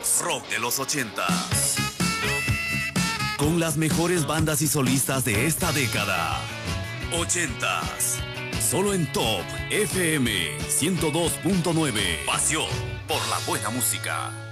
Rock de los 80s. Con las mejores bandas y solistas de esta década. 80s. Solo en Top FM 102.9. Pasión por la buena música.